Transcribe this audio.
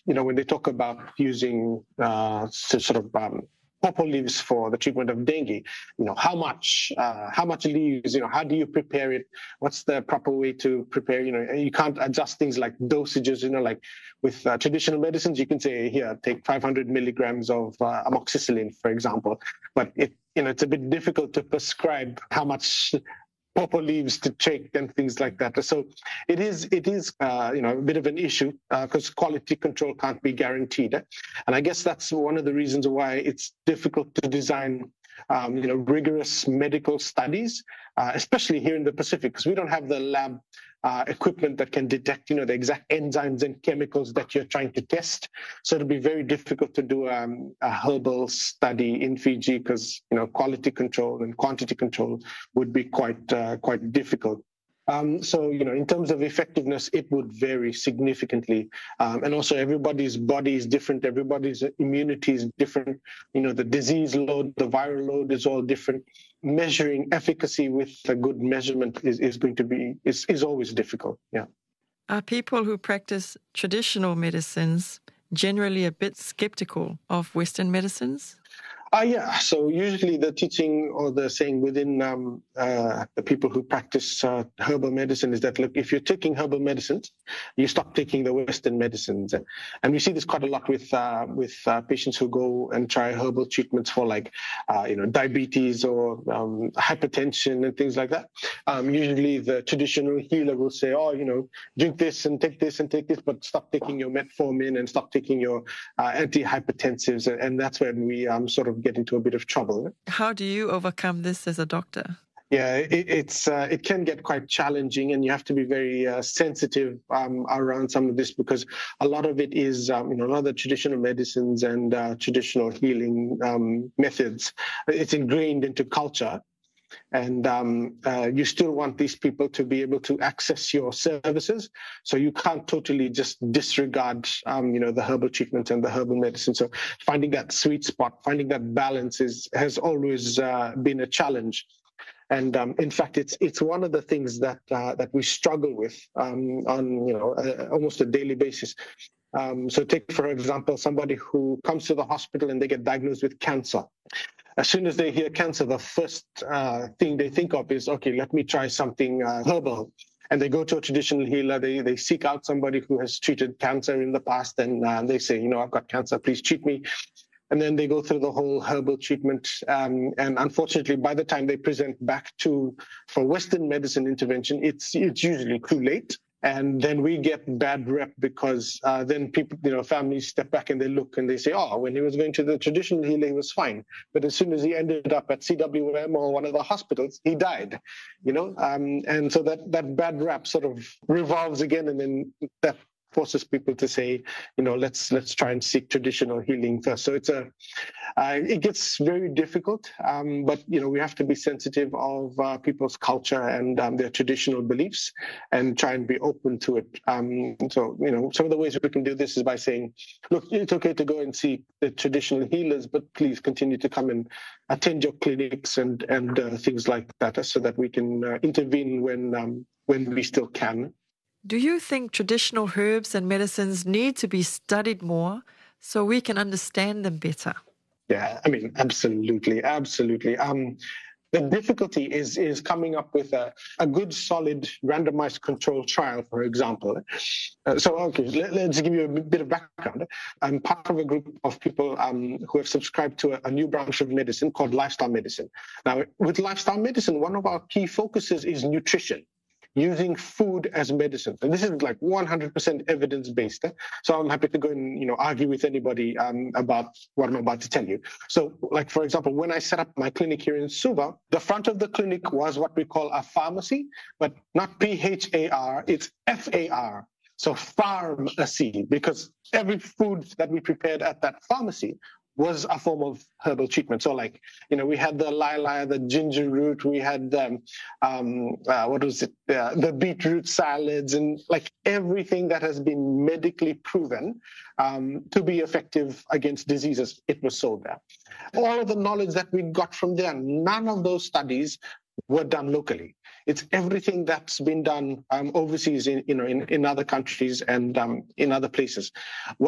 when they talk about using pawpaw leaves for the treatment of dengue, how much leaves, how do you prepare it? What's the proper way to prepare? You can't adjust things like dosages, like with traditional medicines, you can say, here, take 500 milligrams of amoxicillin, for example. But it's a bit difficult to prescribe how much pawpaw leaves to take and things like that. So it is a bit of an issue because quality control can't be guaranteed. And I guess that's one of the reasons why it's difficult to design rigorous medical studies, especially here in the Pacific, because we don't have the lab equipment that can detect, the exact enzymes and chemicals that you're trying to test. So it'll be very difficult to do a herbal study in Fiji because, quality control and quantity control would be quite difficult. So, in terms of effectiveness, it would vary significantly. And also everybody's body is different. Everybody's immunity is different. The disease load, the viral load is all different. Measuring efficacy with a good measurement is always difficult. Yeah. Are people who practice traditional medicines generally a bit skeptical of Western medicines? Yeah. So usually the teaching or the saying within the people who practice herbal medicine is that, look, if you're taking herbal medicines, you stop taking the Western medicines. And we see this quite a lot with patients who go and try herbal treatments for diabetes or hypertension and things like that. Usually the traditional healer will say, drink this and take this, but stop taking your metformin and stop taking your antihypertensives. And that's when we sort of get into a bit of trouble. How do you overcome this as a doctor? Yeah, it can get quite challenging, and you have to be very sensitive around some of this because a lot of it is, a lot of the traditional medicines and traditional healing methods. It's ingrained into culture. And you still want these people to be able to access your services. So you can't totally just disregard, the herbal treatment and the herbal medicine. So finding that sweet spot, finding that balance has always been a challenge. And in fact, it's one of the things that we struggle with on almost a daily basis. So take, for example, somebody who comes to the hospital and they get diagnosed with cancer. As soon as they hear cancer, the first thing they think of is, okay, let me try something herbal. And they go to a traditional healer. They seek out somebody who has treated cancer in the past, and they say, I've got cancer, please treat me. And then they go through the whole herbal treatment. And unfortunately, by the time they present back for Western medicine intervention, it's usually too late. And then we get bad rep because then people, families step back and they look and they say, when he was going to the traditional healing, he was fine. But as soon as he ended up at CWM or one of the hospitals, he died, and so that bad rap sort of revolves again. And then that forces people to say, let's try and seek traditional healing first. So it gets very difficult, but we have to be sensitive of people's culture and their traditional beliefs, and try and be open to it. So some of the ways we can do this is by saying, look, it's okay to go and see the traditional healers, but please continue to come and attend your clinics and things like that, so that we can intervene when we still can. Do you think traditional herbs and medicines need to be studied more so we can understand them better? Yeah, absolutely. The difficulty is coming up with a good, solid, randomized control trial, for example. Let's give you a bit of background. I'm part of a group of people who have subscribed to a new branch of medicine called lifestyle medicine. Now, with lifestyle medicine, one of our key focuses is nutrition, using food as medicine. And this is like 100% evidence-based. So I'm happy to go and, argue with anybody about what I'm about to tell you. So, like, for example, when I set up my clinic here in Suva, the front of the clinic was what we call a pharmacy, but not PHAR, it's FAR. So pharmacy, because every food that we prepared at that pharmacy was a form of herbal treatment. So we had the lila, the ginger root, we had the beetroot salads, and everything that has been medically proven to be effective against diseases, it was sold there. All of the knowledge that we got from there, none of those studies were done locally. It's everything that's been done overseas in other countries and in other places.